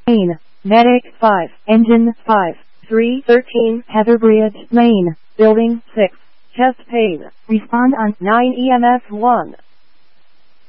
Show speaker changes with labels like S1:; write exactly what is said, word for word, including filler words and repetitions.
S1: Main. Medic five. Engine five. three thirteen. Heatherbridge Lane. Building six. Chest pain. Respond on nine E M S one.